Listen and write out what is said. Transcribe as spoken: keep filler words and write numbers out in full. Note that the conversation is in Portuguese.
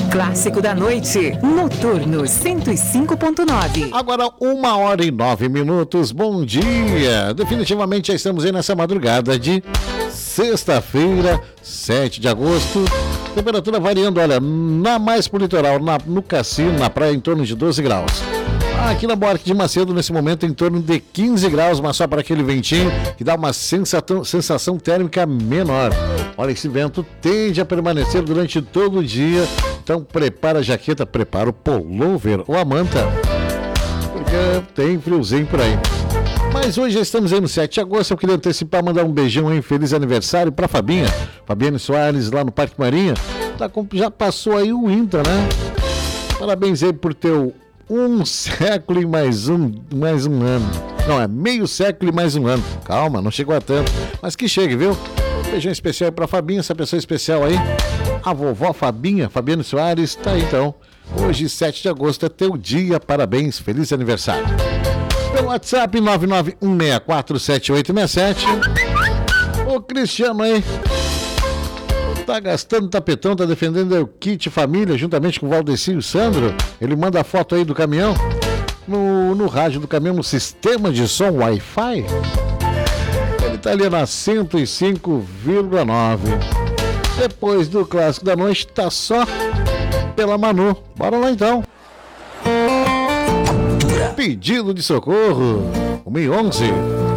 clássico da noite. Noturno cento e cinco ponto nove. Agora, uma hora e nove minutos. Bom dia. Definitivamente já estamos aí nessa madrugada de sexta-feira, sete de agosto. Temperatura variando, olha, na mais pro litoral, na, no Cassino, na praia, em torno de doze graus. Aqui na Buarque de Macedo, nesse momento, em torno de quinze graus, mas só para aquele ventinho que dá uma sensação, sensação térmica menor. Olha, esse vento tende a permanecer durante todo o dia, então prepara a jaqueta, prepara o pullover ou a manta, porque tem friozinho por aí. Mas hoje já estamos aí no sete de agosto, eu queria antecipar, mandar um beijão aí, feliz aniversário para Fabinha, Fabiane Soares, lá no Parque Marinha. Tá com, já passou aí o INTA, né? Parabéns aí por teu um século e mais um, mais um ano. Não, é meio século e mais um ano. Calma, não chegou a tanto. Mas que chegue, viu? Beijão especial aí pra Fabinha, essa pessoa especial aí. A vovó Fabinha, Fabiane Soares, tá aí então. Hoje, sete de agosto, é teu dia. Parabéns, feliz aniversário. Pelo WhatsApp nove nove um seis quatro sete oito seis sete. O Cristiano aí tá gastando tapetão, tá defendendo o kit família, juntamente com o Valdeci e o Sandro. Ele manda a foto aí do caminhão, no, no rádio do caminhão, no sistema de som Wi-Fi. Ele tá ali na cento e cinco vírgula nove. Depois do clássico da noite, tá só pela Manu. Bora lá então. Pedido de socorro, um onze.